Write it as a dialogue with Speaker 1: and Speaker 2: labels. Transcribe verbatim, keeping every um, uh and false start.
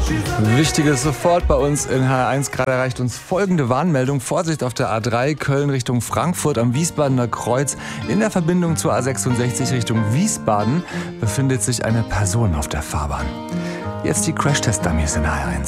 Speaker 1: Wichtiges sofort bei uns in H R eins. Gerade erreicht uns folgende Warnmeldung. Vorsicht auf der A drei Köln Richtung Frankfurt am Wiesbadener Kreuz. In der Verbindung zur A sechsundsechzig Richtung Wiesbaden befindet sich eine Person auf der Fahrbahn. Jetzt die Crash-Test-Dummies in H R eins.